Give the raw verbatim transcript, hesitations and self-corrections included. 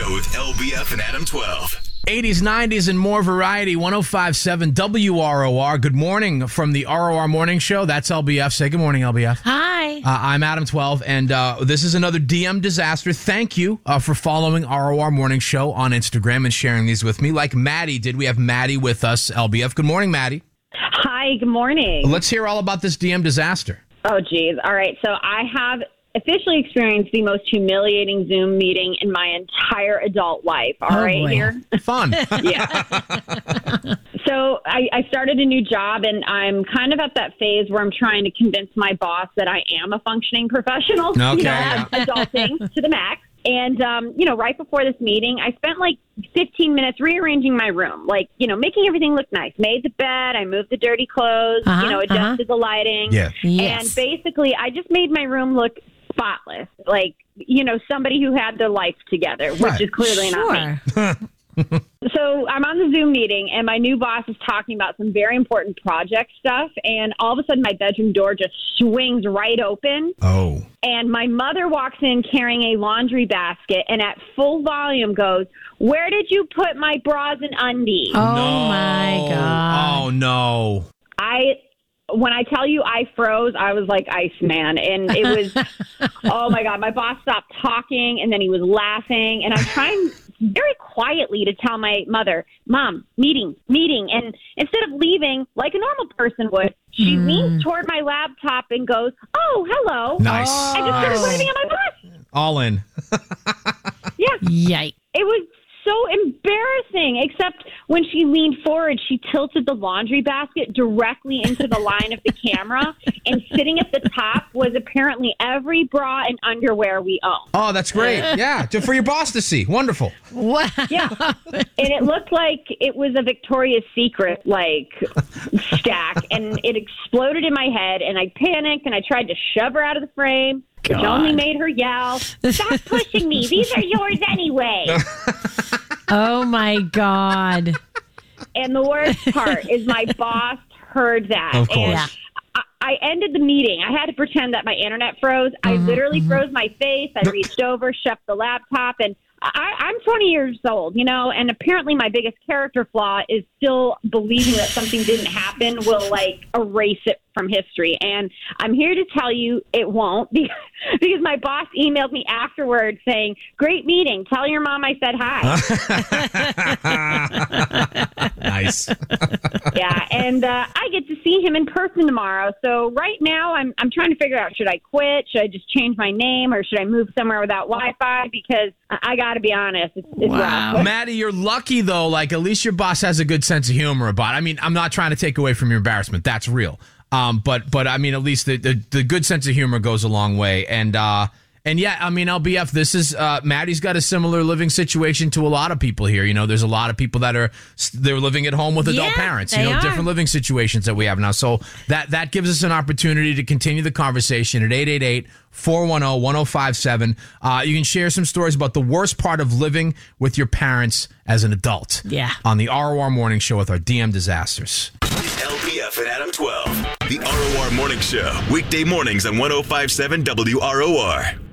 Show with L B F and Adam twelve. eighties, nineties, and more variety. one oh five point seven W R O R. Good morning from the R O R Morning Show. That's L B F. Say good morning, L B F. Hi. Uh, I'm Adam twelve, and uh, this is another D M disaster. Thank you uh, for following R O R Morning Show on Instagram and sharing these with me. Like Maddie did. We have Maddie with us, L B F. Good morning, Maddie. Hi, good morning. Let's hear all about this D M disaster. Oh, geez. All right. So I have officially experienced the most humiliating Zoom meeting in my entire adult life. All Oh, right, boy. here. Fun. Yeah. So I, I started a new job, and I'm kind of at that phase where I'm trying to convince my boss that I am a functioning professional. Okay, You know, yeah. I'm adulting to the max. And, um, you know, right before this meeting, I spent like fifteen minutes rearranging my room, like, you know, making everything look nice. Made the bed, I moved the dirty clothes, Uh-huh, you know, adjusted uh-huh. the lighting. Yeah. Yes. And basically, I just made my room look spotless, like, you know, somebody who had their life together, which Right. is clearly not me. Sure. So I'm on the Zoom meeting, and my new boss is talking about some very important project stuff, and all of a sudden my bedroom door just swings right open, Oh. and my mother walks in carrying a laundry basket and at full volume goes, "Where did you put my bras and undies?" Oh, No. my God. Oh, no. I, when I tell you I froze, I was like Iceman. And it was, oh my God, my boss stopped talking and then he was laughing. And I'm trying very quietly to tell my mother, "Mom, meeting, meeting." And instead of leaving like a normal person would, she Mm. leans toward my laptop and goes, "Oh, hello." Nice. I just started Nice. waving at my boss. All in. Yeah. Yikes. It was so embarrassing, except when she leaned forward, she tilted the laundry basket directly into the line of the camera, and sitting at the top was apparently every bra and underwear we own. Oh, that's great. Yeah. Just for your boss to see. Wonderful. Wow. Yeah. And it looked like it was a Victoria's Secret, like, stack, and it exploded in my head, and I panicked, and I tried to shove her out of the frame, which God. only made her yell, "Stop pushing me. These are yours anyway." Oh, my God. And the worst part is my boss heard that. Of course. And Yeah. I, I ended the meeting. I had to pretend that my internet froze. I literally froze my face. I reached over, shoved the laptop, and I, I'm twenty years old, you know, and apparently my biggest character flaw is still believing that something didn't happen will, like, erase it from history. And I'm here to tell you it won't, because, because my boss emailed me afterwards saying, "Great meeting. Tell your mom I said hi." Nice. Yeah, and uh, I get to see him in person tomorrow. So right now, I'm I'm trying to figure out, should I quit? Should I just change my name, or should I move somewhere without Wi-Fi? Because I, I got to be honest, it's, it's Wow. rough. Maddie, you're lucky, though. Like, at least your boss has a good sense of humor about it. I mean, I'm not trying to take away from your embarrassment. That's real. Um, but, but I mean, at least the, the, the good sense of humor goes a long way. And, uh, and yeah, I mean, L B F, this is, uh, Maddie's got a similar living situation to a lot of people here. You know, there's a lot of people that are, they're living at home with adult Yeah, parents, you they know, are. different living situations that we have now. So that, that gives us an opportunity to continue the conversation at eight eight eight, four one zero, one zero five seven. Uh, you can share some stories about the worst part of living with your parents as an adult. Yeah. On the R O R Morning Show with our D M disasters. L B F and Adam twelve. The R O R Morning Show. Weekday mornings on one oh five point seven W R O R.